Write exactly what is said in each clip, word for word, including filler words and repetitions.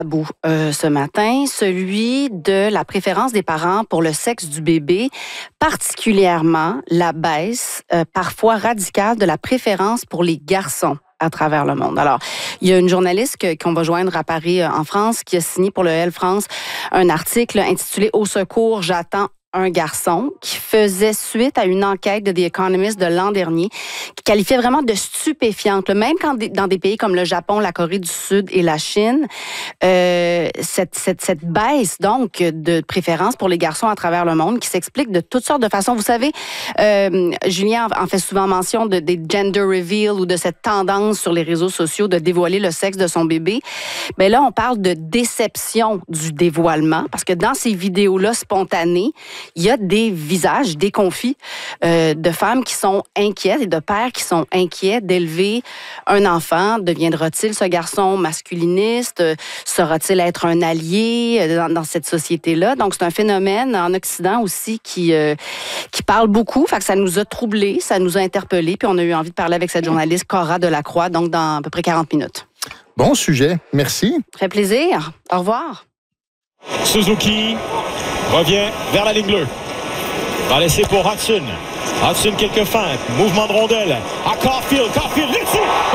tabou euh, ce matin, celui de la préférence des parents pour le sexe du bébé, particulièrement la baisse euh, parfois radicale de la préférence pour les garçons à travers le monde. Alors, il y a une journaliste que, qu'on va joindre à Paris en France qui a signé pour le Elle France un article intitulé « Au secours, j'attends un garçon » qui faisait suite à une enquête de The Economist de l'an dernier qui qualifiait vraiment de stupéfiante. Même quand dans des pays comme le Japon, la Corée du Sud et la Chine, euh, cette, cette, cette baisse donc de préférence pour les garçons à travers le monde qui s'explique de toutes sortes de façons. Vous savez, euh, Julien en fait souvent mention de, des gender reveal ou de cette tendance sur les réseaux sociaux de dévoiler le sexe de son bébé. Mais là, on parle de déception du dévoilement parce que dans ces vidéos-là spontanées, il y a des visages déconfits euh, de femmes qui sont inquiètes et de pères qui sont inquiets d'élever un enfant. Deviendra-t-il ce garçon masculiniste? Saura-t-il être un allié dans, dans cette société-là? Donc, c'est un phénomène en Occident aussi qui, euh, qui parle beaucoup. Fait que ça nous a troublés, ça nous a interpellés. Puis on a eu envie de parler avec cette journaliste Cora Delacroix, donc dans à peu près quarante minutes. Bon sujet. Merci. Très plaisir. Au revoir. Suzuki revient vers la ligne bleue. Va laisser pour Hudson. Hudson, quelques feintes. Mouvement de rondelle. À Caulfield. Caulfield, là-dessus.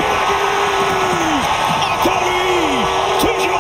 Encore lui. Toujours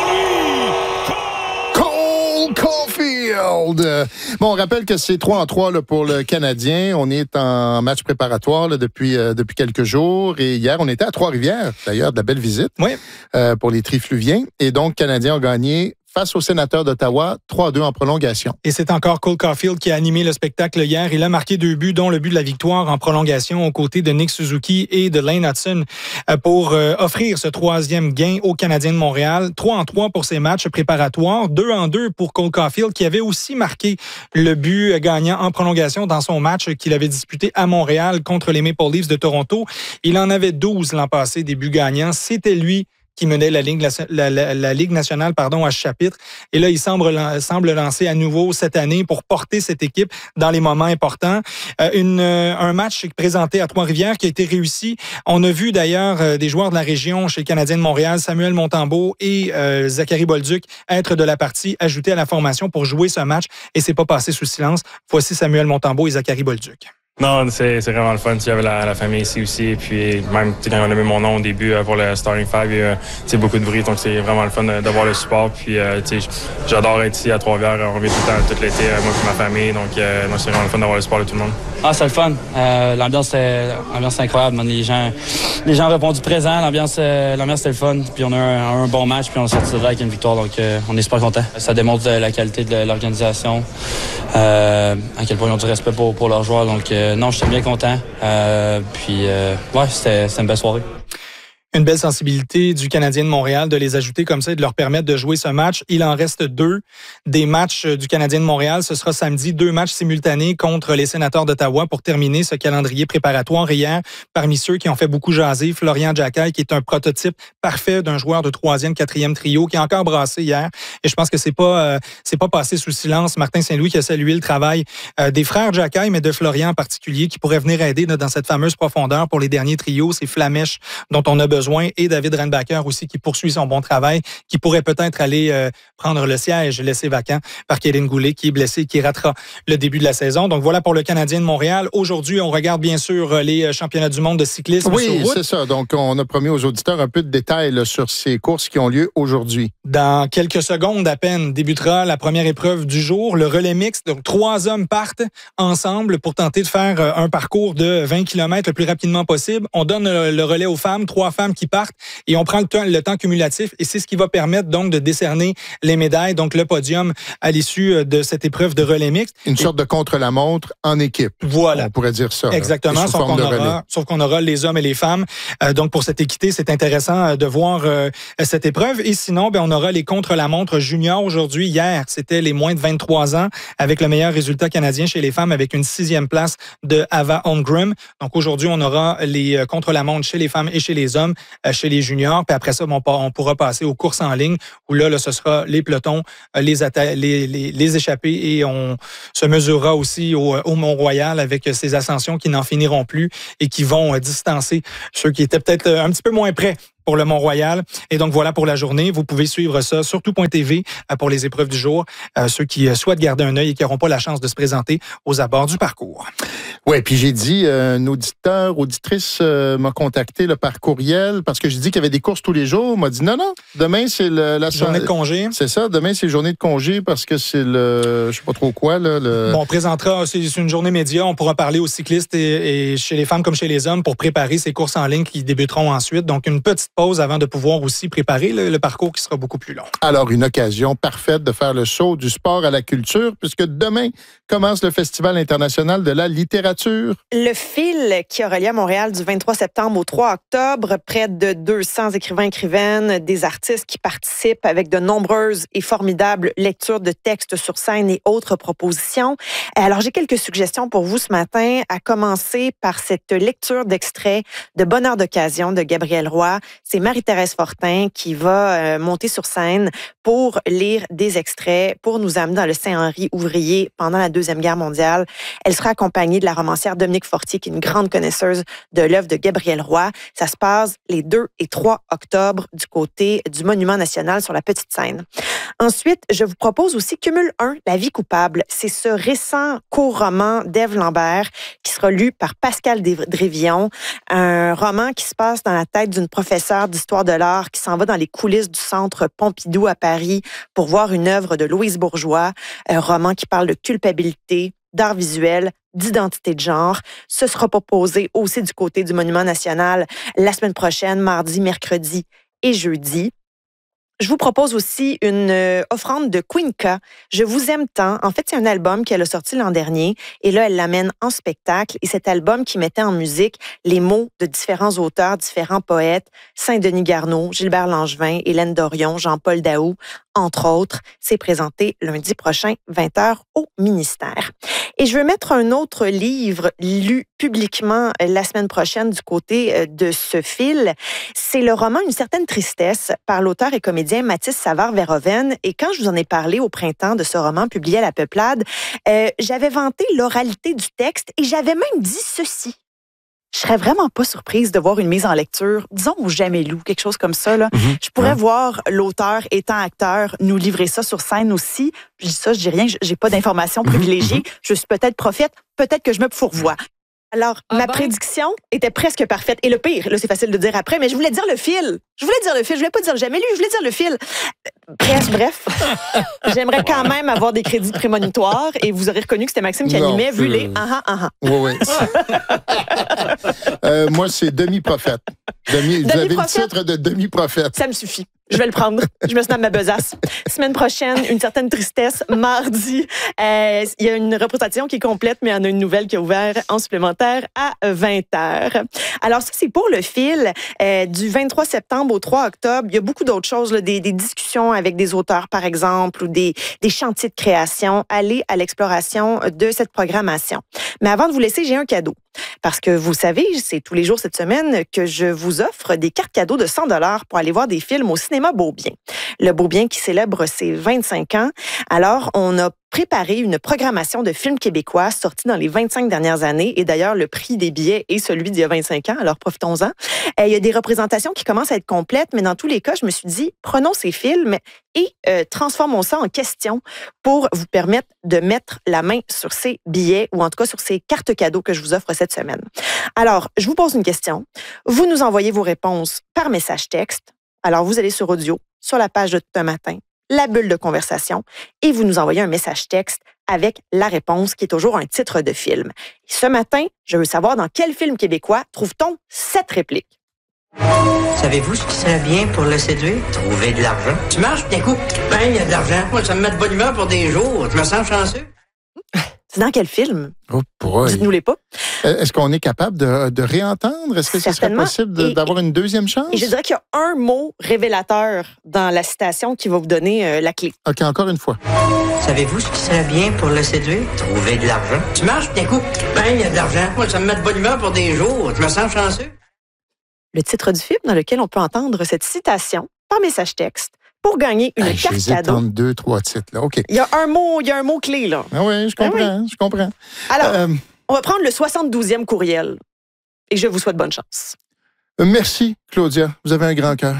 lui. Cole Caulfield. Bon, on rappelle que c'est trois en trois là, pour le Canadien. On est en match préparatoire là, depuis, euh, depuis quelques jours. Et hier, on était à Trois-Rivières, d'ailleurs, de la belle visite oui. euh, pour les Trifluviens. Et donc, Canadiens ont gagné face aux Sénateurs d'Ottawa, trois à deux en prolongation. Et c'est encore Cole Caulfield qui a animé le spectacle hier. Il a marqué deux buts, dont le but de la victoire en prolongation aux côtés de Nick Suzuki et de Lane Hudson pour euh, offrir ce troisième gain aux Canadiens de Montréal. trois en trois pour ces matchs préparatoires. deux en deux pour Cole Caulfield qui avait aussi marqué le but gagnant en prolongation dans son match qu'il avait disputé à Montréal contre les Maple Leafs de Toronto. Il en avait douze l'an passé, des buts gagnants. C'était lui qui menait la Ligue, la, la, la Ligue nationale pardon, à ce chapitre. Et là, il semble, semble lancer à nouveau cette année pour porter cette équipe dans les moments importants. Euh, une, un match présenté à Trois-Rivières qui a été réussi. On a vu d'ailleurs euh, des joueurs de la région chez le Canadien de Montréal, Samuel Montembeault et euh, Zachary Bolduc, être de la partie ajoutés à la formation pour jouer ce match. Et c'est pas passé sous silence. Voici Samuel Montembeault et Zachary Bolduc. Non, c'est, c'est vraiment le fun. Il y avait la, la famille ici aussi. Et puis, même quand on a mis mon nom au début pour le Starting Five, il y a beaucoup de bruit. Donc, c'est vraiment le fun d'avoir le support. Puis, euh, j'adore être ici à Trois-Rivières. On revient tout le temps, tout l'été, moi et ma famille. Donc, euh, donc, c'est vraiment le fun d'avoir le support de tout le monde. Ah, c'est le fun. Euh, l'ambiance, c'est, l'ambiance, c'est incroyable. Les gens, les gens ont répondu présent. L'ambiance, euh, l'ambiance, c'était le fun. Puis, on a un, un bon match. Puis, on est sorti de là avec une victoire. Donc, euh, on est super contents. Ça démontre la qualité de l'organisation. Euh, à quel point ils ont du respect pour, pour leurs joueurs. Donc, euh, non, j'étais bien content. Euh, puis, euh, ouais, c'était, c'était une belle soirée. Une belle sensibilité du Canadien de Montréal de les ajouter comme ça et de leur permettre de jouer ce match. Il en reste deux des matchs du Canadien de Montréal. Ce sera samedi, deux matchs simultanés contre les Sénateurs d'Ottawa pour terminer ce calendrier préparatoire. Hier, parmi ceux qui ont fait beaucoup jaser, Florian Giaccai, qui est un prototype parfait d'un joueur de troisième, quatrième trio, qui a encore brassé hier. Et je pense que c'est pas euh, c'est pas passé sous silence. Martin Saint-Louis qui a salué le travail euh, des frères Giaccai, mais de Florian en particulier, qui pourrait venir aider là, dans cette fameuse profondeur pour les derniers trios. C'est Flamèche dont on a besoin. Et David Renbacker aussi qui poursuit son bon travail, qui pourrait peut-être aller euh, prendre le siège laissé vacant par Kéline Goulet qui est blessé, qui ratera le début de la saison. Donc voilà pour le Canadien de Montréal. Aujourd'hui, on regarde bien sûr les championnats du monde de cyclisme oui, sur route. Oui, c'est ça. Donc on a promis aux auditeurs un peu de détails là, sur ces courses qui ont lieu aujourd'hui. Dans quelques secondes à peine débutera la première épreuve du jour, le relais mixte. Donc trois hommes partent ensemble pour tenter de faire un parcours de vingt kilomètres le plus rapidement possible. On donne le relais aux femmes, trois femmes qui partent et on prend le temps, le temps cumulatif et c'est ce qui va permettre donc de décerner les médailles, donc le podium à l'issue de cette épreuve de relais mixte. Une et, sorte de contre-la-montre en équipe. Voilà. On pourrait dire ça. Exactement, là, sauf qu'on, aura, sauf qu'on aura les hommes et les femmes. Euh, donc pour cette équité, c'est intéressant de voir euh, cette épreuve. Et sinon, ben, on aura les contre-la-montre juniors aujourd'hui. Hier, c'était les moins de vingt-trois ans avec le meilleur résultat canadien chez les femmes avec une sixième place de Ava Holmgren. Donc aujourd'hui, on aura les contre-la-montre chez les femmes et chez les hommes, euh, chez les juniors. Puis après ça, on, on pourra passer aux courses en ligne où là, là ce sera les pelotons, les, atta- les, les, les échappées et on se mesurera aussi au, au Mont-Royal avec ces ascensions qui n'en finiront plus et qui vont distancer ceux qui étaient peut-être un petit peu moins près pour le Mont-Royal. Et donc, voilà pour la journée. Vous pouvez suivre ça sur tout point t v pour les épreuves du jour. Euh, ceux qui souhaitent garder un œil et qui n'auront pas la chance de se présenter aux abords du parcours. Oui, puis j'ai dit, euh, un auditeur, auditrice euh, m'a contacté là, par courriel parce que j'ai dit qu'il y avait des courses tous les jours. Il m'a dit non, non, demain c'est le, la journée de congé. C'est ça, demain c'est journée de congé parce que c'est le, je sais pas trop quoi. Là, le... Bon, on présentera, c'est une journée média. On pourra parler aux cyclistes et, et chez les femmes comme chez les hommes pour préparer ces courses en ligne qui débuteront ensuite. Donc, une petite pause avant de pouvoir aussi préparer le, le parcours qui sera beaucoup plus long. Alors, une occasion parfaite de faire le saut du sport à la culture puisque demain commence le Festival international de la littérature. Le fil qui aura lieu à Montréal du vingt-trois septembre au trois octobre. Près de deux cents écrivains, écrivaines, des artistes qui participent avec de nombreuses et formidables lectures de textes sur scène et autres propositions. Alors, j'ai quelques suggestions pour vous ce matin, à commencer par cette lecture d'extraits de Bonheur d'occasion de Gabrielle Roy. C'est Marie-Thérèse Fortin qui va euh, monter sur scène pour lire des extraits, pour nous amener dans le Saint-Henri ouvrier pendant la Deuxième Guerre mondiale. Elle sera accompagnée de la romancière Dominique Fortier, qui est une grande connaisseuse de l'œuvre de Gabrielle Roy. Ça se passe les deux et trois octobre du côté du Monument national sur la Petite Seine. Ensuite, je vous propose aussi Cumul un, La vie coupable. C'est ce récent court roman d'Ève Lambert qui sera lu par Pascal Drévillon. Un roman qui se passe dans la tête d'une professeure d'histoire de l'art qui s'en va dans les coulisses du Centre Pompidou à Paris pour voir une œuvre de Louise Bourgeois. Un roman qui parle de culpabilité, d'art visuel, d'identité de genre. Ce sera proposé aussi du côté du Monument national la semaine prochaine, mardi, mercredi et jeudi. Je vous propose aussi une euh, offrande de Queenka, Je vous aime tant. En fait, c'est un album qu'elle a sorti l'an dernier et là, elle l'amène en spectacle. Et cet album qui mettait en musique les mots de différents auteurs, différents poètes, Saint-Denis Garneau, Gilbert Langevin, Hélène Dorion, Jean-Paul Daou, entre autres, c'est présenté lundi prochain, vingt heures, au ministère. Et je veux mettre un autre livre lu publiquement la semaine prochaine du côté de ce fil. C'est le roman Une certaine tristesse par l'auteur et comédien Mathis Savard-Verhoeven. Et quand je vous en ai parlé au printemps de ce roman publié à La Peuplade, euh, j'avais vanté l'oralité du texte et j'avais même dit ceci. Je serais vraiment pas surprise de voir une mise en lecture, disons au Jamais Loup, quelque chose comme ça. Là. Mm-hmm. Je pourrais ouais. voir l'auteur étant acteur nous livrer ça sur scène aussi. Je dis ça, je dis rien, j'ai pas d'informations privilégiées. Mm-hmm. Je suis peut-être prophète, peut-être que je me fourvoie. Alors, ah ma ben. prédiction était presque parfaite. Et le pire, là, c'est facile de dire après, mais je voulais dire le fil. Je voulais dire le fil. Je voulais pas dire Jamais Lu, je voulais dire le fil. Bref, bref. J'aimerais quand même avoir des crédits prémonitoires et vous aurez reconnu que c'était Maxime qui non, animait, vu les ah ah ah. Oui, oui. euh, moi, c'est demi-prophète. Demi, vous avez le titre de demi-prophète. Ça me suffit. Je vais le prendre. Je me snap ma besace. Semaine prochaine, Une certaine tristesse. Mardi, euh, il y a une représentation qui est complète, mais il y en a une nouvelle qui a ouvert en supplémentaire à vingt heures. Alors ça, c'est pour le fil euh, du vingt-trois septembre au trois octobre. Il y a beaucoup d'autres choses, là, des, des discussions avec des auteurs, par exemple, ou des, des chantiers de création. Allez à l'exploration de cette programmation. Mais avant de vous laisser, j'ai un cadeau. Parce que vous savez, c'est tous les jours cette semaine que je vous offre des cartes cadeaux de cent dollars pour aller voir des films au cinéma Beaubien. Le Beaubien qui célèbre ses vingt-cinq ans. Alors, on a préparé une programmation de films québécois sortis dans les vingt-cinq dernières années. Et d'ailleurs, le prix des billets est celui d'il y a vingt-cinq ans, alors profitons-en. Il y a des représentations qui commencent à être complètes, mais dans tous les cas, je me suis dit, prenons ces films et euh, transformons ça en question pour vous permettre de mettre la main sur ces billets ou en tout cas sur ces cartes cadeaux que je vous offre cette semaine. Alors, je vous pose une question. Vous nous envoyez vos réponses par message texte. Alors, vous allez sur Audio, sur la page de Tout un matin, la bulle de conversation, et vous nous envoyez un message texte avec la réponse qui est toujours un titre de film. Et ce matin, je veux savoir dans quel film québécois trouve-t-on cette réplique? Savez-vous ce qui serait bien pour le séduire? Trouver de l'argent. Tu marches, d'un coup, ben, il y a de l'argent. Moi, ça me met de bonne humeur pour des jours. Je me sens chanceux. C'est dans quel film? Oh boy. Dites-nous-les pas. Est-ce qu'on est capable de, de réentendre? Est-ce que ce serait possible de, et, d'avoir une deuxième chance? Et je dirais qu'il y a un mot révélateur dans la citation qui va vous donner euh, la clé. OK, encore une fois. Savez-vous ce qui serait bien pour le séduire? Trouver de l'argent. Tu marches, d'un coup, ben, il y a de l'argent. Moi, ça me met de bonne humeur pour des jours. Je me sens chanceux. Le titre du film dans lequel on peut entendre cette citation par message texte pour gagner une hey, carte cadeau. deux, trois titres, là. OK. Il y a un mot, il y a un mot clé, là. Ah oui, je comprends, ah oui. je comprends. Alors, euh, on va prendre le soixante-douzième courriel et je vous souhaite bonne chance. Merci, Claudia. Vous avez un grand cœur.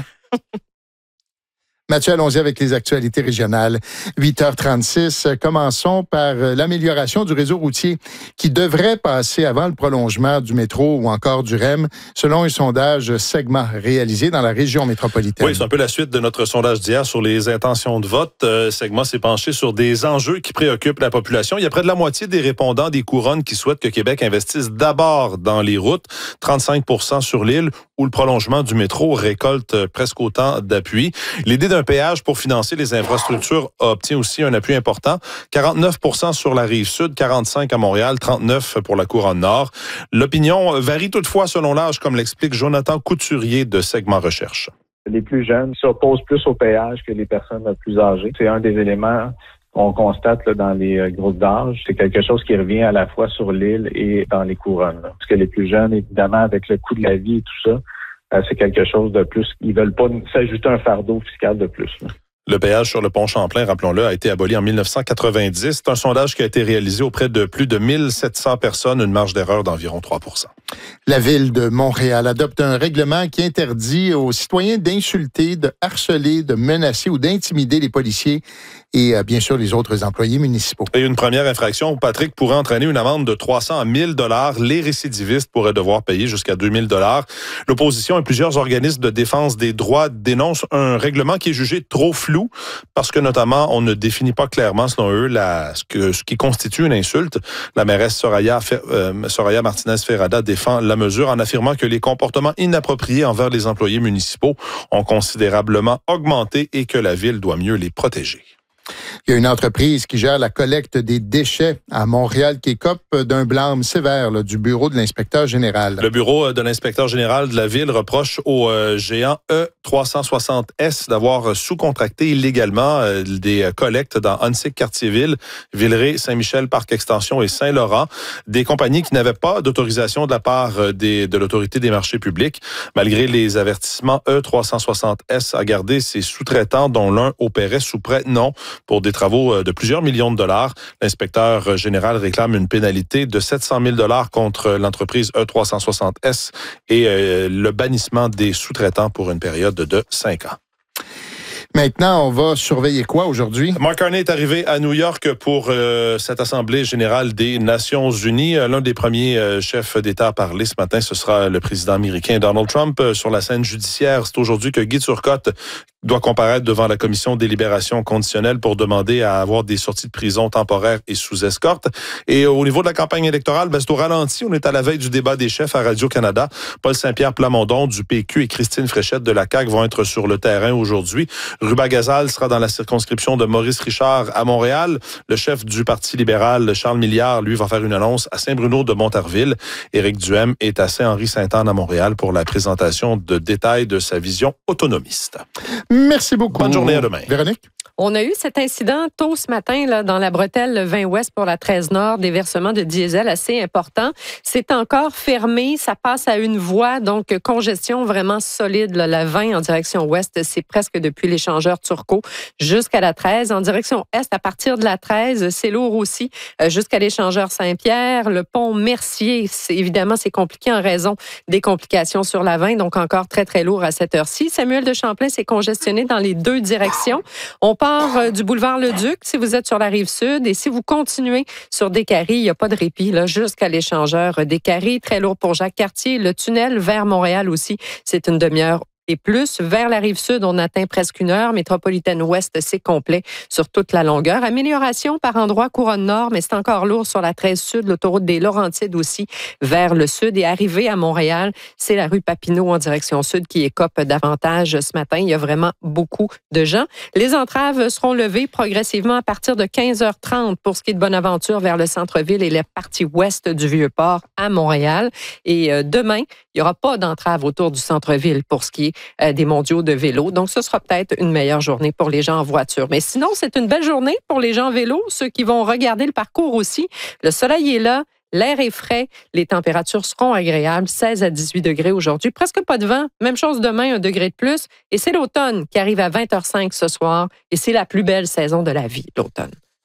Mathieu, allons-y avec les actualités régionales. huit heures trente-six. Commençons par l'amélioration du réseau routier qui devrait passer avant le prolongement du métro ou encore du R E M, selon un sondage Segma réalisé dans la région métropolitaine. Oui, c'est un peu la suite de notre sondage d'hier sur les intentions de vote. Euh, Segma s'est penché sur des enjeux qui préoccupent la population. Il y a près de la moitié des répondants des couronnes qui souhaitent que Québec investisse d'abord dans les routes, trente-cinq pour cent sur l'île, où le prolongement du métro récolte presque autant d'appui. L'idée d'un péage pour financer les infrastructures obtient aussi un appui important. quarante-neuf pour cent sur la Rive-Sud, quarante-cinq à Montréal, trente-neuf pour la Couronne Nord. L'opinion varie toutefois selon l'âge, comme l'explique Jonathan Couturier de Segma Recherche. Les plus jeunes s'opposent plus au péage que les personnes plus âgées. C'est un des éléments qu'on constate là, dans les groupes d'âge. C'est quelque chose qui revient à la fois sur l'île et dans les couronnes. Là. Parce que les plus jeunes, évidemment, avec le coût de la vie et tout ça, euh, c'est quelque chose de plus. Ils veulent pas s'ajouter un fardeau fiscal de plus. Là. Le péage sur le pont Champlain, rappelons-le, a été aboli en dix-neuf cent quatre-vingt-dix. C'est un sondage qui a été réalisé auprès de plus de mille sept cents personnes, une marge d'erreur d'environ trois pour cent. La Ville de Montréal adopte un règlement qui interdit aux citoyens d'insulter, de harceler, de menacer ou d'intimider les policiers et euh, bien sûr les autres employés municipaux. Et une première infraction, Patrick, pourrait entraîner une amende de trois cents à mille dollars. Les récidivistes pourraient devoir payer jusqu'à deux mille dollars. L'opposition et plusieurs organismes de défense des droits dénoncent un règlement qui est jugé trop flou parce que notamment on ne définit pas clairement selon eux la, ce, que, ce qui constitue une insulte. La mairesse Soraya, euh, Soraya Martinez-Ferrada défend la mesure en affirmant que les comportements inappropriés envers les employés municipaux ont considérablement augmenté et que la ville doit mieux les protéger. Il y a une entreprise qui gère la collecte des déchets à Montréal qui écope d'un blâme sévère là, du bureau de l'inspecteur général. Le bureau de l'inspecteur général de la ville reproche au euh, géant E trois cent soixante S d'avoir sous-contracté illégalement euh, des collectes dans Huntsic, Cartierville, Villeray, Saint-Michel, Parc Extension et Saint-Laurent, des compagnies qui n'avaient pas d'autorisation de la part des, de l'autorité des marchés publics. Malgré les avertissements, E trois cent soixante S a gardé ses sous-traitants dont l'un opérait sous prête-nom pour des travaux de plusieurs millions de dollars. L'inspecteur général réclame une pénalité de sept cent mille dollars contre l'entreprise E trois cent soixante S et euh, le bannissement des sous-traitants pour une période de cinq ans. Maintenant, on va surveiller quoi aujourd'hui? Mark Carney est arrivé à New York pour euh, cette Assemblée générale des Nations unies. L'un des premiers euh, chefs d'État à parler ce matin, ce sera le président américain Donald Trump. Euh, sur la scène judiciaire, c'est aujourd'hui que Guy Turcotte doit comparaître devant la commission des libérations conditionnelles pour demander à avoir des sorties de prison temporaires et sous escorte. Et au niveau de la campagne électorale, ben, c'est au ralenti. On est à la veille du débat des chefs à Radio-Canada. Paul Saint-Pierre Plamondon du P Q et Christine Fréchette de la C A Q vont être sur le terrain aujourd'hui. Ruba Gazal sera dans la circonscription de Maurice Richard à Montréal. Le chef du Parti libéral, Charles Milliard, lui, va faire une annonce à Saint-Bruno de Montarville. Éric Duhem est à Saint-Henri-Sainte-Anne à Montréal pour la présentation de détails de sa vision autonomiste. Merci beaucoup. Bonne journée, à demain. Véronique? On a eu cet incident tôt ce matin là, dans la bretelle vingt ouest pour la treize nord, des versements de diesel assez importants. C'est encore fermé, ça passe à une voie, donc congestion vraiment solide. Là, la vingt en direction ouest, c'est presque depuis l'échangeur Turcot jusqu'à la treize. En direction est, à partir de la treize, c'est lourd aussi, euh, jusqu'à l'échangeur Saint-Pierre. Le pont Mercier, c'est, évidemment, c'est compliqué en raison des complications sur la vingt, donc encore très, très lourd à cette heure-ci. Samuel de Champlain, c'est congestionné dans les deux directions. On part du boulevard Leduc si vous êtes sur la rive sud et si vous continuez sur Descaries, il n'y a pas de répit là, jusqu'à l'échangeur Descaries. Très lourd pour Jacques-Cartier. Le tunnel vers Montréal aussi, c'est une demi-heure et plus. Vers la rive sud, on atteint presque une heure. Métropolitaine ouest, c'est complet sur toute la longueur. Amélioration par endroits couronne nord, mais c'est encore lourd sur la treize sud, l'autoroute des Laurentides aussi vers le sud. Et arrivé à Montréal, c'est la rue Papineau en direction sud qui écope davantage ce matin. Il y a vraiment beaucoup de gens. Les entraves seront levées progressivement à partir de quinze heures trente pour ce qui est de Bonaventure vers le centre-ville et la partie ouest du Vieux-Port à Montréal. Et euh, demain, il n'y aura pas d'entrave autour du centre-ville pour ce qui est euh, des mondiaux de vélo. Donc, ce sera peut-être une meilleure journée pour les gens en voiture. Mais sinon, c'est une belle journée pour les gens en vélo, ceux qui vont regarder le parcours aussi. Le soleil est là. L'air est frais, les températures seront agréables, seize à dix-huit degrés aujourd'hui, presque pas de vent, même chose demain, un degré de plus. Et c'est l'automne qui arrive à vingt heures cinq ce soir et c'est la plus belle saison de la vie, l'automne.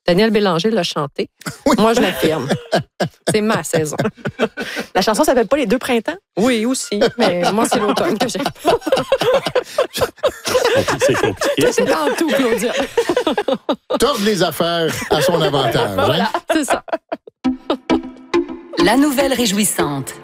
Daniel Bélanger l'a chanté. Oui. Moi, je l'affirme. C'est ma saison. La chanson s'appelle pas Les Deux Printemps? Oui, aussi. Mais moi, c'est l'automne que j'aime. C'est compliqué. C'est dans tout, Claudia. Tordre les affaires à son avantage. Voilà, hein? c'est ça. La nouvelle réjouissante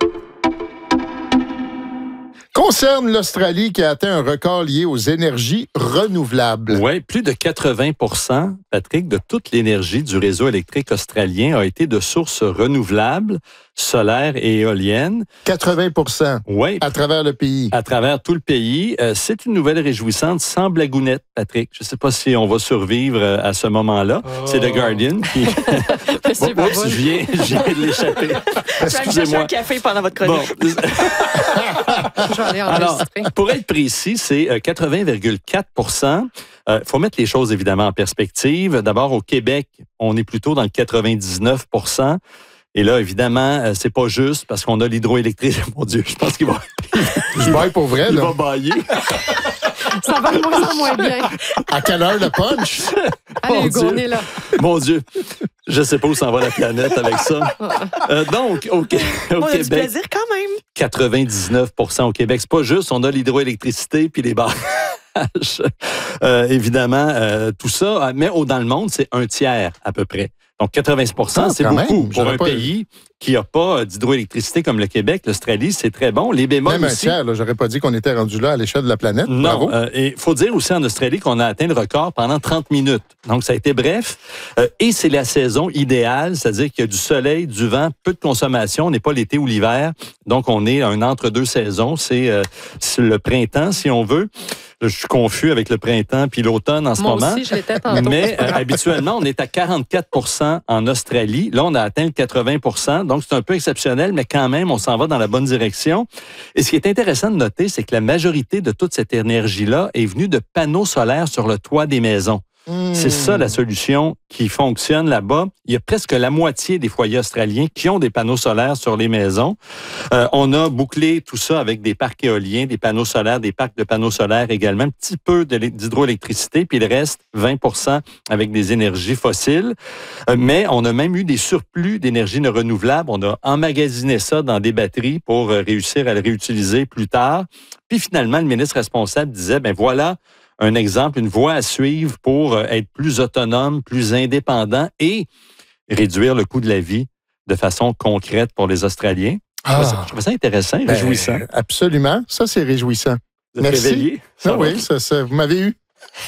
concerne l'Australie qui a atteint un record lié aux énergies renouvelables. Oui, plus de quatre-vingts pour cent, Patrick, de toute l'énergie du réseau électrique australien a été de sources renouvelables, solaires et éoliennes. quatre-vingts pour cent oui, à travers le pays. À travers tout le pays. Euh, c'est une nouvelle réjouissante sans blagounette, Patrick. Je ne sais pas si on va survivre à ce moment-là. Oh. C'est The Guardian qui... c'est bon, oups, je viens, je viens de l'échapper. Excusez-moi. Je vais un café pendant votre chronique. Bon. Alors, pour être précis, c'est quatre-vingts virgule quatre pour cent. Il euh, faut mettre les choses évidemment en perspective. D'abord, au Québec, on est plutôt dans le quatre-vingt-dix-neuf pour cent. Et là, évidemment, euh, c'est pas juste parce qu'on a l'hydroélectricité. Mon Dieu, je pense qu'il va... Je baille pour vrai, Il là. va bailler. Ça va de moins en moins bien. À quelle heure le punch? Allez, Hugo, on est là. Mon Dieu. Je sais pas où s'en va la planète avec ça. Euh, donc, au, au on Québec... On a du plaisir quand même. quatre-vingt-dix-neuf pour cent au Québec. C'est pas juste, on a l'hydroélectricité puis les barrages. Euh, évidemment, euh, tout ça. Mais au, dans le monde, c'est un tiers à peu près. Donc, quatre-vingts pour cent, ah, c'est beaucoup même. pour un pas... pays qui n'a pas d'hydroélectricité comme le Québec. L'Australie, c'est très bon. Les bémols Même aussi. un tiers, là, j'aurais pas dit qu'on était rendu là à l'échelle de la planète. Non. Euh, et il faut dire aussi en Australie qu'on a atteint le record pendant trente minutes. Donc, ça a été bref. Euh, et c'est la saison idéale, c'est-à-dire qu'il y a du soleil, du vent, peu de consommation. On n'est pas l'été ou l'hiver. Donc, on est un entre-deux saisons. C'est, euh, c'est le printemps, si on veut. Je suis confus avec le printemps puis l'automne en ce Moi moment. Aussi, je l'étais tantôt. Mais euh, habituellement, on est à quarante-quatre pour cent en Australie. Là, on a atteint le quatre-vingts pour cent. Donc, c'est un peu exceptionnel, mais quand même, on s'en va dans la bonne direction. Et ce qui est intéressant de noter, c'est que la majorité de toute cette énergie-là est venue de panneaux solaires sur le toit des maisons. Mmh. C'est ça la solution qui fonctionne là-bas. Il y a presque la moitié des foyers australiens qui ont des panneaux solaires sur les maisons. Euh, on a bouclé tout ça avec des parcs éoliens, des panneaux solaires, des parcs de panneaux solaires également, un petit peu d'hydroélectricité, puis le reste, vingt pour cent avec des énergies fossiles. Euh, mais on a même eu des surplus d'énergie renouvelable. On a emmagasiné ça dans des batteries pour euh, réussir à le réutiliser plus tard. Puis finalement, le ministre responsable disait, ben voilà, un exemple, une voie à suivre pour être plus autonome, plus indépendant et réduire le coût de la vie de façon concrète pour les Australiens. Ah. Je trouvais ça intéressant, ben, réjouissant. Absolument. Ça, c'est réjouissant. Vous Merci. Réveillé, ça ah, oui, ça, ça, vous m'avez eu.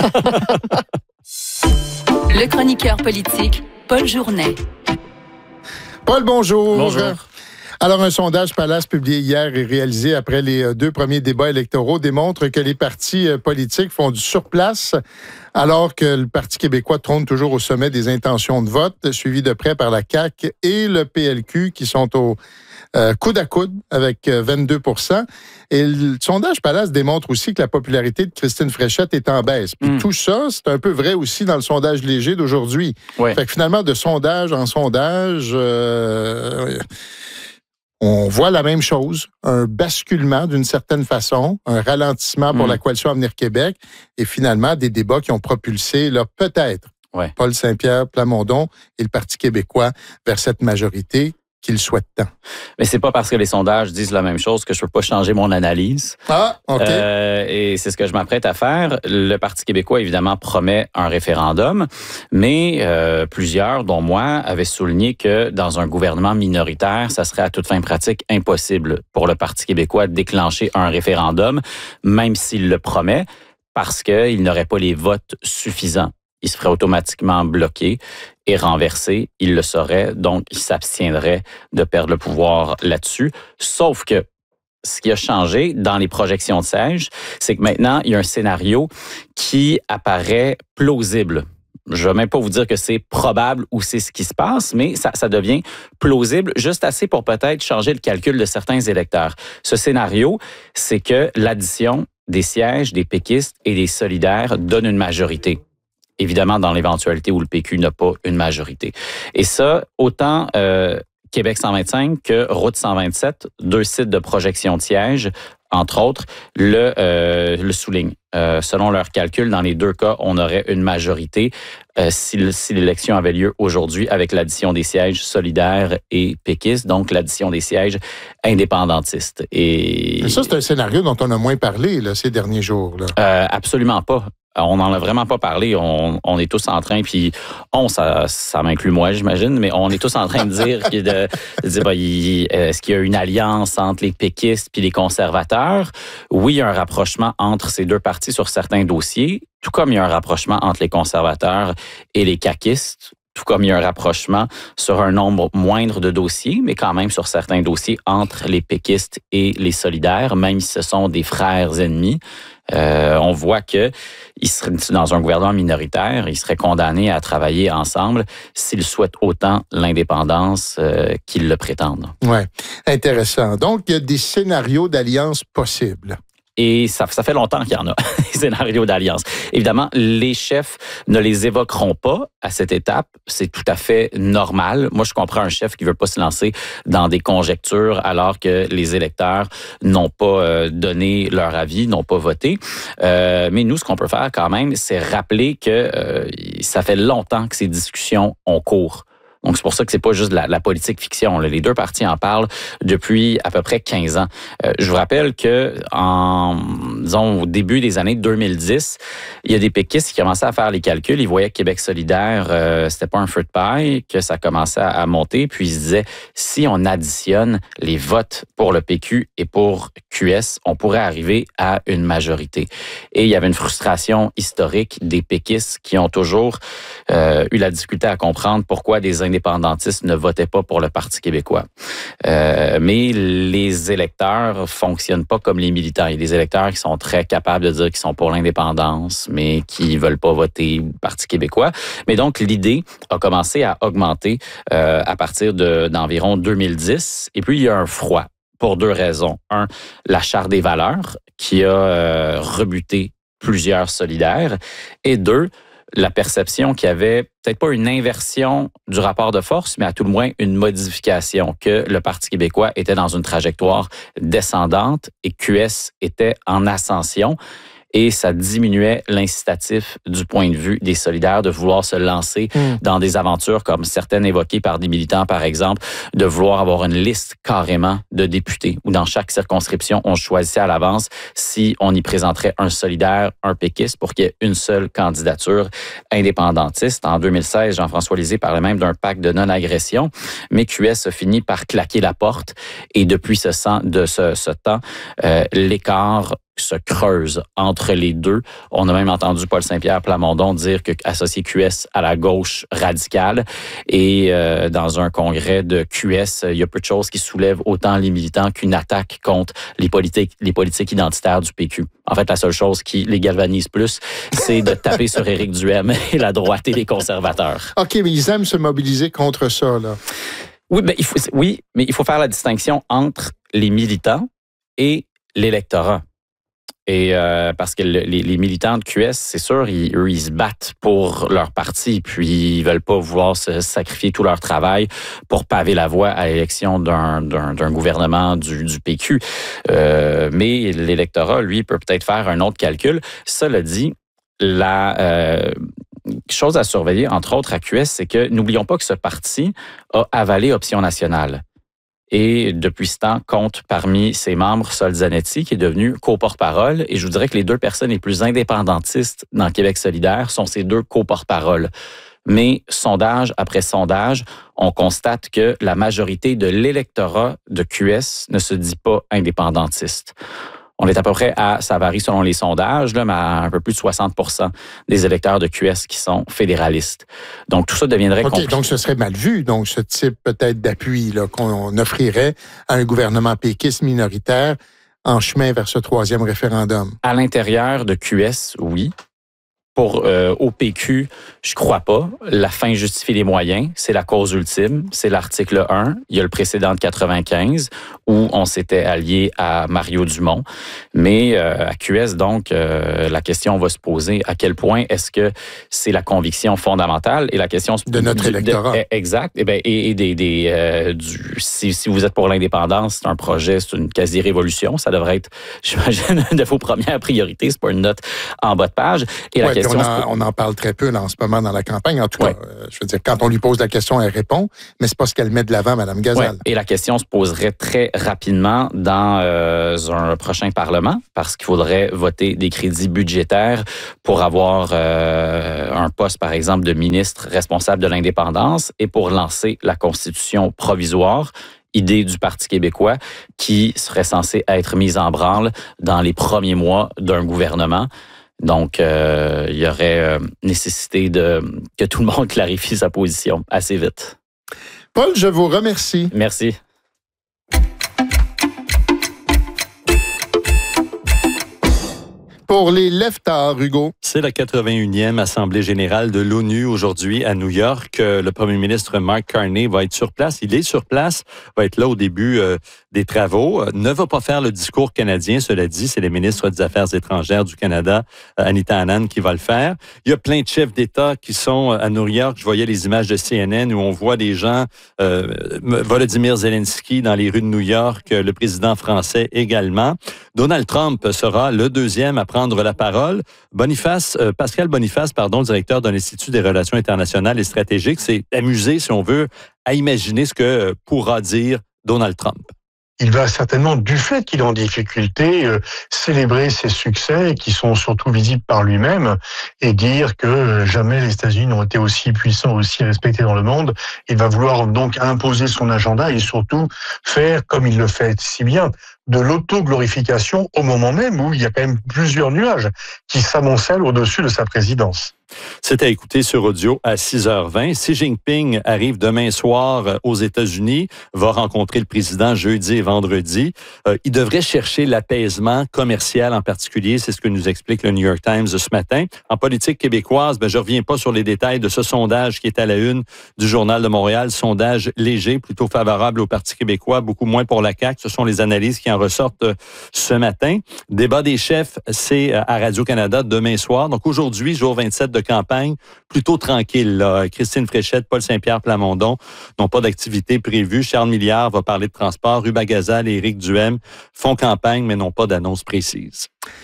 Le chroniqueur politique, Paul Journet. Paul, bonjour. Bonjour. Alors, un sondage Palace publié hier et réalisé après les deux premiers débats électoraux démontre que les partis politiques font du surplace alors que le Parti québécois trône toujours au sommet des intentions de vote, suivi de près par la C A Q et le P L Q qui sont au euh, coude à coude avec vingt-deux pour cent. Et le sondage Palace démontre aussi que la popularité de Christine Fréchette est en baisse. Puis mm. tout ça, c'est un peu vrai aussi dans le sondage léger d'aujourd'hui. Ouais. Fait que finalement, de sondage en sondage... Euh, on voit la même chose, un basculement d'une certaine façon, un ralentissement pour mmh. la Coalition Avenir Québec et finalement des débats qui ont propulsé, là, peut-être, ouais. Paul Saint-Pierre Plamondon et le Parti québécois vers cette majorité qu'il souhaite tant. Mais c'est pas parce que les sondages disent la même chose que je peux pas changer mon analyse. Ah, OK. Euh, et c'est ce que je m'apprête à faire. Le Parti québécois, évidemment, promet un référendum, mais euh, plusieurs, dont moi, avaient souligné que dans un gouvernement minoritaire, ça serait à toute fin pratique impossible pour le Parti québécois de déclencher un référendum, même s'il le promet, parce qu'il n'aurait pas les votes suffisants. Il se ferait automatiquement bloquer et renversé. Il le saurait, donc il s'abstiendrait de perdre le pouvoir là-dessus. Sauf que ce qui a changé dans les projections de sièges, c'est que maintenant, il y a un scénario qui apparaît plausible. Je ne vais même pas vous dire que c'est probable ou c'est ce qui se passe, mais ça, ça devient plausible, juste assez pour peut-être changer le calcul de certains électeurs. Ce scénario, c'est que l'addition des sièges des péquistes et des solidaires donne une majorité. Évidemment, dans l'éventualité où le P Q n'a pas une majorité. Et ça, autant euh, Québec cent vingt-cinq que Route cent vingt-sept, deux sites de projection de sièges, entre autres, le, euh, le souligne. Euh, selon leurs calculs, dans les deux cas, on aurait une majorité euh, si, si l'élection avait lieu aujourd'hui avec l'addition des sièges solidaires et péquistes, donc l'addition des sièges indépendantistes. Et, Mais ça, c'est un scénario dont on a moins parlé là, ces derniers jours. Là. Euh, absolument pas. On n'en a vraiment pas parlé. On, on est tous en train, puis on, ça, ça m'inclut moi, j'imagine, mais on est tous en train de dire, que de, de dire ben, il, est-ce qu'il y a une alliance entre les péquistes puis les conservateurs? Oui, il y a un rapprochement entre ces deux partis sur certains dossiers, tout comme il y a un rapprochement entre les conservateurs et les caquistes, tout comme il y a un rapprochement sur un nombre moindre de dossiers, mais quand même sur certains dossiers entre les péquistes et les solidaires, même si ce sont des frères ennemis. Euh, on voit que ils seraient dans un gouvernement minoritaire, ils seraient condamnés à travailler ensemble s'ils souhaitent autant l'indépendance euh, qu'ils le prétendent. Ouais, intéressant. Donc, il y a des scénarios d'alliance possibles. Et ça, ça fait longtemps qu'il y en a, des scénarios d'alliance. Évidemment, les chefs ne les évoqueront pas à cette étape. C'est tout à fait normal. Moi, je comprends un chef qui veut pas se lancer dans des conjectures alors que les électeurs n'ont pas euh, donné leur avis, n'ont pas voté. Euh, mais nous, ce qu'on peut faire quand même, c'est rappeler que euh, ça fait longtemps que ces discussions ont cours. Donc, c'est pour ça que c'est pas juste de la, la politique fiction. Là. Les deux partis en parlent depuis à peu près quinze ans. Euh, je vous rappelle que en, disons, au début des années deux mille dix, il y a des péquistes qui commençaient à faire les calculs. Ils voyaient que Québec solidaire, euh, c'était pas un feu de paille, que ça commençait à, à monter. Puis ils se disaient, si on additionne les votes pour le P Q et pour Q S, on pourrait arriver à une majorité. Et il y avait une frustration historique des péquistes qui ont toujours euh, eu la difficulté à comprendre pourquoi des indépendantistes ne votaient pas pour le Parti québécois. Euh, mais les électeurs fonctionnent pas comme les militants. Il y a des électeurs qui sont très capables de dire qu'ils sont pour l'indépendance, mais qui veulent pas voter Parti québécois. Mais donc, l'idée a commencé à augmenter euh, à partir de, d'environ deux mille dix. Et puis, il y a un froid pour deux raisons. Un, la Charte des valeurs qui a euh, rebuté plusieurs solidaires. Et deux, la perception qu'il y avait peut-être pas une inversion du rapport de force, mais à tout le moins une modification, que le Parti québécois était dans une trajectoire descendante et Q S était en ascension. Et ça diminuait l'incitatif du point de vue des solidaires de vouloir se lancer mmh. dans des aventures comme certaines évoquées par des militants, par exemple, de vouloir avoir une liste carrément de députés où dans chaque circonscription, on choisissait à l'avance si on y présenterait un solidaire, un péquiste pour qu'il y ait une seule candidature indépendantiste. En deux mille seize, Jean-François Lisée parlait même d'un pacte de non-agression, mais Q S a fini par claquer la porte et depuis ce, de ce, ce temps, euh, l'écart se creuse entre les deux. On a même entendu Paul Saint-Pierre Plamondon dire que associer Q S à la gauche radicale et euh, dans un congrès de Q S, il y a peu de choses qui soulèvent autant les militants qu'une attaque contre les politiques, les politiques identitaires du P Q. En fait, la seule chose qui les galvanise plus, c'est de taper sur Éric Duhem et la droite et les conservateurs. OK, mais ils aiment se mobiliser contre ça, là. Oui, mais il faut, oui, mais il faut faire la distinction entre les militants et l'électorat. Et euh, parce que le, les, les militants de Q S, c'est sûr, ils, eux, ils se battent pour leur parti, puis ils veulent pas vouloir se sacrifier tout leur travail pour paver la voie à l'élection d'un, d'un, d'un gouvernement du, du P Q. Euh, mais l'électorat, lui, peut peut-être faire un autre calcul. Cela dit, la euh, chose à surveiller, entre autres à Q S, c'est que n'oublions pas que ce parti a avalé Option nationale. Et depuis ce temps, compte parmi ses membres Sol Zanetti, qui est devenu co-porte-parole. Et je vous dirais que les deux personnes les plus indépendantistes dans Québec solidaire sont ces deux co-porte-paroles. Mais sondage après sondage, on constate que la majorité de l'électorat de Q S ne se dit pas indépendantiste. On est à peu près à, ça varie selon les sondages, là, mais à un peu plus de soixante pour cent des électeurs de Q S qui sont fédéralistes. Donc, tout ça deviendrait OK, compliqué. Donc, ce serait mal vu, donc, ce type peut-être d'appui là, qu'on offrirait à un gouvernement péquiste minoritaire en chemin vers ce troisième référendum. À l'intérieur de Q S, oui. Pour euh, O P Q, je crois pas. La fin justifie les moyens. C'est la cause ultime. C'est l'article un. Il y a le précédent de quatre-vingt-quinze où on s'était allié à Mario Dumont. Mais euh, à Q S, donc, euh, la question va se poser à quel point est-ce que c'est la conviction fondamentale et la question de notre du, électorat. De, exact. Et, ben, et, et des, des euh, du, si, si vous êtes pour l'indépendance, c'est un projet, c'est une quasi-révolution. Ça devrait être, j'imagine, une de vos premières priorités. C'est pas une note en bas de page. Et la ouais, question on, en, on en parle très peu là, en ce moment dans la campagne. En tout ouais. cas, euh, je veux dire, quand on lui pose la question, elle répond, mais c'est pas ce qu'elle met de l'avant, Mme Gazal. Ouais. Et la question se poserait très rapidement dans euh, un prochain Parlement, parce qu'il faudrait voter des crédits budgétaires pour avoir euh, un poste, par exemple, de ministre responsable de l'indépendance et pour lancer la Constitution provisoire, idée du Parti québécois qui serait censée être mise en branle dans les premiers mois d'un gouvernement. Donc, euh, il y aurait euh, nécessité de que tout le monde clarifie sa position assez vite. Paul, je vous remercie. Merci. Pour les leftards, Hugo. C'est la quatre-vingt-unième Assemblée générale de l'ONU aujourd'hui à New York. Le premier ministre Mark Carney va être sur place. Il est sur place, va être là au début euh, des travaux. Ne va pas faire le discours canadien, cela dit. C'est le ministre des Affaires étrangères du Canada, Anita Anand, qui va le faire. Il y a plein de chefs d'État qui sont à New York. Je voyais les images de C N N où on voit des gens, euh, Volodymyr Zelensky dans les rues de New York, le président français également. Donald Trump sera le deuxième à prendre la parole. Boniface, euh, Pascal Boniface, pardon, directeur de l'Institut des relations internationales et stratégiques, s'est amusé, si on veut, à imaginer ce que pourra dire Donald Trump. Il va certainement, du fait qu'il est en difficulté, euh, célébrer ses succès qui sont surtout visibles par lui-même et dire que euh, jamais les États-Unis n'ont été aussi puissants, aussi respectés dans le monde. Il va vouloir donc imposer son agenda et surtout faire, comme il le fait si bien, de l'auto-glorification au moment même où il y a quand même plusieurs nuages qui s'amoncellent au-dessus de sa présidence. C'est à écouter sur audio à six heures vingt. Xi Jinping arrive demain soir aux États-Unis, va rencontrer le président jeudi et vendredi. Euh, il devrait chercher l'apaisement commercial en particulier, c'est ce que nous explique le New York Times ce matin. En politique québécoise, ben, je ne reviens pas sur les détails de ce sondage qui est à la une du Journal de Montréal. Sondage léger, plutôt favorable au Parti québécois, beaucoup moins pour la C A Q. Ce sont les analyses qui en ressortent ce matin. Débat des chefs, c'est à Radio-Canada demain soir. Donc aujourd'hui, jour vingt-sept de campagne, plutôt tranquille. Là. Christine Fréchette, Paul Saint-Pierre Plamondon n'ont pas d'activité prévue. Charles Milliard va parler de transport. Ruba Gazal et Éric Duhem font campagne, mais n'ont pas d'annonce précise.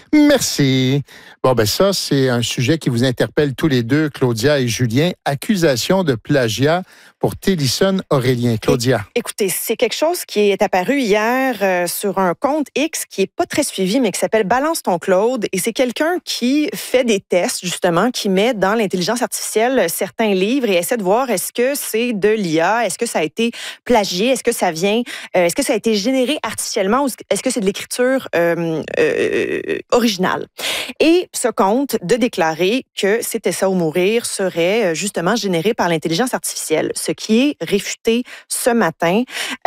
Merci. Bon, ben ça, c'est un sujet qui vous interpelle tous les deux, Claudia et Julien. Accusation de plagiat pour Télisson Aurélien. Claudia. Écoutez, c'est quelque chose qui est apparu hier euh, sur un compte X qui est pas très suivi, mais qui s'appelle Balance ton Claude. Et c'est quelqu'un qui fait des tests, justement, qui met dans l'intelligence artificielle certains livres et essaie de voir est-ce que c'est de l'I A, est-ce que ça a été plagié, est-ce que ça vient, euh, est-ce que ça a été généré artificiellement ou est-ce que c'est de l'écriture euh, euh, originale. Et ce compte de déclarer que C'était ça ou mourir serait justement généré par l'intelligence artificielle, ce qui est réfuté ce matin.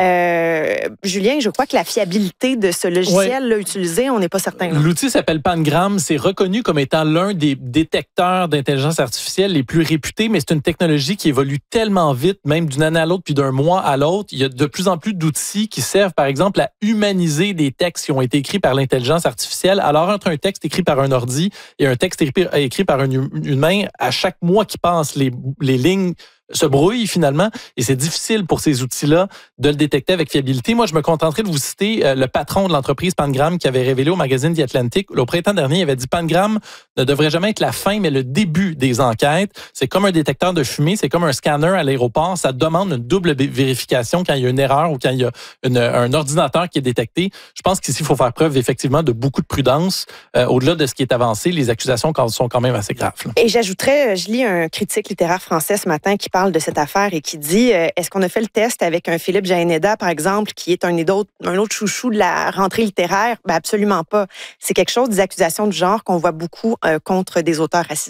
Euh, Julien, je crois que la fiabilité de ce logiciel ouais. utilisé, on n'est pas certain. Là. L'outil s'appelle Pangram. C'est reconnu comme étant l'un des détecteurs d'intelligence artificielle les plus réputés, mais c'est une technologie qui évolue tellement vite, même d'une année à l'autre, puis d'un mois à l'autre. Il y a de plus en plus d'outils qui servent, par exemple, à humaniser des textes qui ont été écrits par l'intelligence artificielle. Alors, entre un texte écrit par un ordi et un texte écrit, écrit par un humain, à chaque mois qui passe, les, les lignes se brouillent finalement et c'est difficile pour ces outils-là de le détecter avec fiabilité. Moi, je me contenterai de vous citer euh, le patron de l'entreprise Pangram qui avait révélé au magazine The Atlantic, au printemps dernier, il avait dit Pangram ne devrait jamais être la fin, mais le début des enquêtes. C'est comme un détecteur de fumée, c'est comme un scanner à l'aéroport. Ça demande une double vérification quand il y a une erreur ou quand il y a une, un ordinateur qui est détecté. Je pense qu'ici, il faut faire preuve effectivement de beaucoup de prudence. Euh, au-delà de ce qui est avancé, les accusations sont quand même assez graves. Là. Et j'ajouterais, je lis un critique littéraire français ce matin qui parle de cette affaire et qui dit euh, est-ce qu'on a fait le test avec un Philippe Jaénéda, par exemple, qui est un autre, un autre chouchou de la rentrée littéraire? Ben absolument pas. C'est quelque chose, des accusations de genre qu'on voit beaucoup euh, contre des auteurs racisés.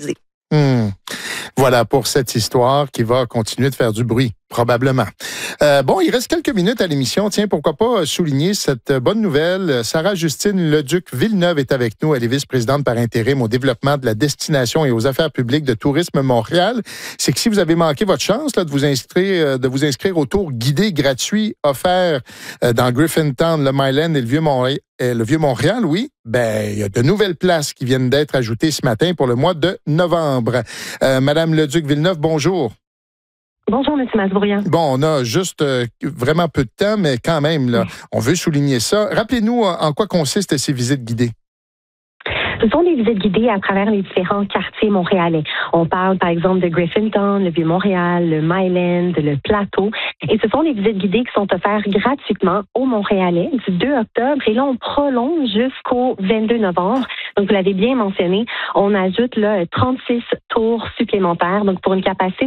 Hmm. Voilà pour cette histoire qui va continuer de faire du bruit, probablement. Euh, bon, il reste quelques minutes à l'émission. Tiens, pourquoi pas souligner cette bonne nouvelle. Sarah-Justine Leduc-Villeneuve est avec nous. Elle est vice-présidente par intérim au développement de la destination et aux affaires publiques de Tourisme Montréal. C'est que si vous avez manqué votre chance là, de vous inscrire de vous inscrire au tour guidé gratuit offert euh, dans Griffintown, le Myland et le Vieux-Montréal, le Vieux-Montréal, oui, ben il y a de nouvelles places qui viennent d'être ajoutées ce matin pour le mois de novembre. Euh, Madame Leduc-Villeneuve, bonjour. Bonjour, M. Masbourian. Bon, on a juste euh, vraiment peu de temps, mais quand même, là, on veut souligner ça. Rappelez-nous en quoi consistent ces visites guidées. Ce sont des visites guidées à travers les différents quartiers montréalais. On parle, par exemple, de Griffintown, le Vieux-Montréal, le Myland, le Plateau. Et ce sont des visites guidées qui sont offertes gratuitement aux Montréalais du deux octobre. Et là, on prolonge jusqu'au vingt-deux novembre. Donc, vous l'avez bien mentionné, on ajoute là trente-six tours supplémentaires, donc pour une capacité